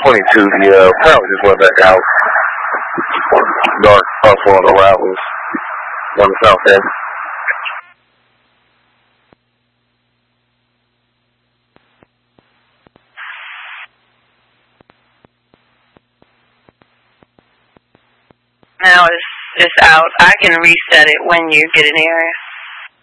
22, yeah, probably just went back out. Dark hustle on the route was on the south end. Now it's out. I can reset it when you get in the area.